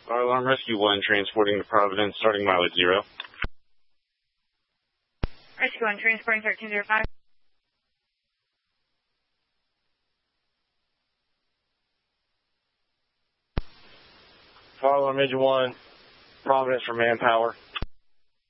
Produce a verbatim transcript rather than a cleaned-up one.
Fire Alarm Rescue one, transporting to Providence, starting mileage zero. Rescue one, transporting thirteen zero five. Fire Alarm Engine one, Providence for manpower.